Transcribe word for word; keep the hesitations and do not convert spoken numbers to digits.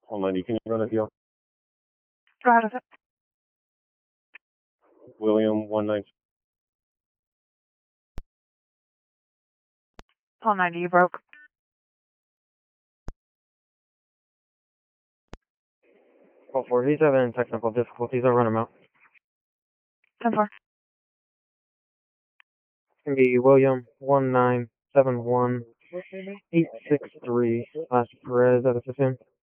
Call ninety, can you run a deal? Out of it. William, one nine. Call ninety, you broke. Call four, he's having technical difficulties. I'll run him out. ten four. It's going to be William, one nine seven one eight six three, slash Perez out of fifteen.